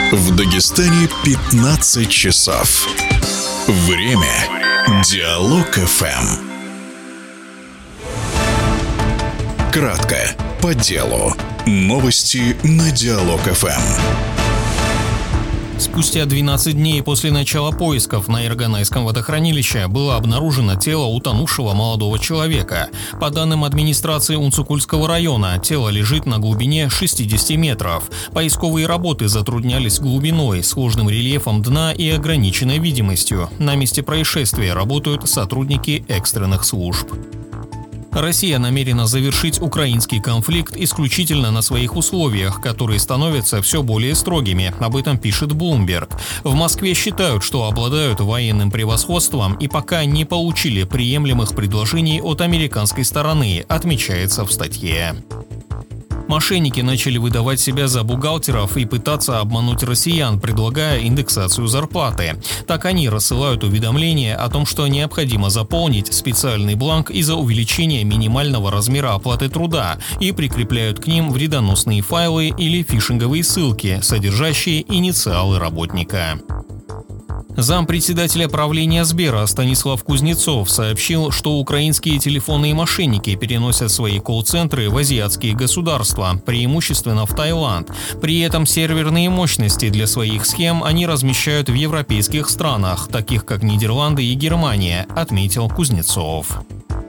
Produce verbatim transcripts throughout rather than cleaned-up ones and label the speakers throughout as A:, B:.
A: В Дагестане пятнадцать часов. Время Диалог эф эм. Кратко, по делу. Новости на Диалог эф эм.
B: Спустя двенадцать дней после начала поисков на Ирганайском водохранилище было обнаружено тело утонувшего молодого человека. По данным администрации Унцукульского района, тело лежит на глубине шестьдесят метров. Поисковые работы затруднялись глубиной, сложным рельефом дна и ограниченной видимостью. На месте происшествия работают сотрудники экстренных служб. Россия намерена завершить украинский конфликт исключительно на своих условиях, которые становятся все более строгими. Об этом пишет Bloomberg. В Москве считают, что обладают военным превосходством и пока не получили приемлемых предложений от американской стороны, отмечается в статье. Мошенники начали выдавать себя за бухгалтеров и пытаться обмануть россиян, предлагая индексацию зарплаты. Так они рассылают уведомления о том, что необходимо заполнить специальный бланк из-за увеличения минимального размера оплаты труда и прикрепляют к ним вредоносные файлы или фишинговые ссылки, содержащие инициалы работника. Зампредседателя правления Сбера Станислав Кузнецов сообщил, что украинские телефонные мошенники переносят свои колл-центры в азиатские государства, преимущественно в Таиланд. При этом серверные мощности для своих схем они размещают в европейских странах, таких как Нидерланды и Германия, отметил Кузнецов.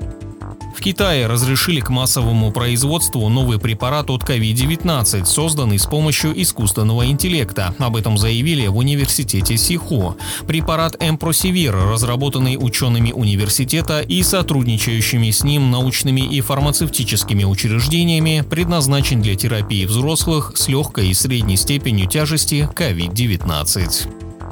B: В Китае разрешили к массовому производству новый препарат от ковид девятнадцать, созданный с помощью искусственного интеллекта. Об этом заявили в университете Сиху. Препарат Эмпросивир, разработанный учеными университета и сотрудничающими с ним научными и фармацевтическими учреждениями, предназначен для терапии взрослых с легкой и средней степенью тяжести ковид девятнадцать.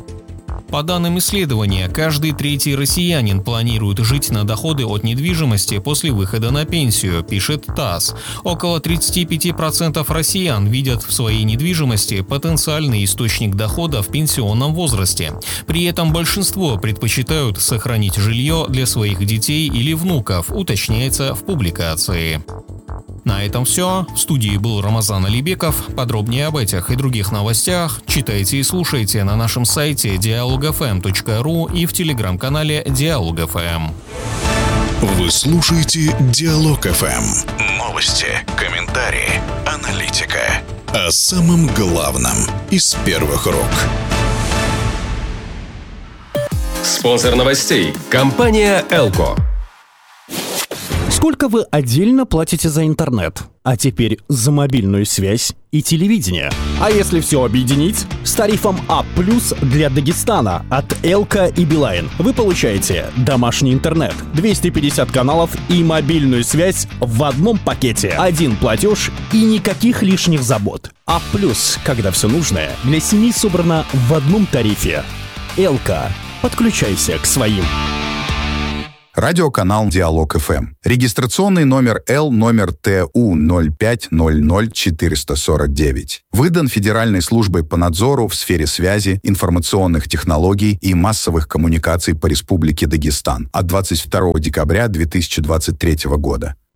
B: По данным исследования, каждый третий россиянин планирует жить на доходы от недвижимости после выхода на пенсию, пишет ТАСС. Около тридцать пять процентов россиян видят в своей недвижимости потенциальный источник дохода в пенсионном возрасте. При этом большинство предпочитают сохранить жилье для своих детей или внуков, уточняется в публикации. На этом все. В студии был Рамазан Алибеков. Подробнее об этих и других новостях читайте и слушайте на нашем сайте диалог эф эм точка ру и в телеграм-канале Диалог эф эм.
A: Вы слушаете Диалог эф эм. Новости, комментарии, аналитика. О самом главном из первых рук.
C: Спонсор новостей – компания «Элко».
D: Сколько вы отдельно платите за интернет? А теперь за мобильную связь и телевидение. А если все объединить? С тарифом А плюс для Дагестана от Элко и Билайн вы получаете домашний интернет, двести пятьдесят каналов и мобильную связь в одном пакете. Один платеж и никаких лишних забот. А плюс, когда все нужное для семьи собрано в одном тарифе. Элко. Подключайся к своим.
E: Радиоканал Диалог эф эм. Регистрационный номер Л номер Т У ноль пять ноль ноль четыре сорок девять. Выдан Федеральной службой по надзору в сфере связи, информационных технологий и массовых коммуникаций по Республике Дагестан от двадцать второго декабря две тысячи двадцать третьего года.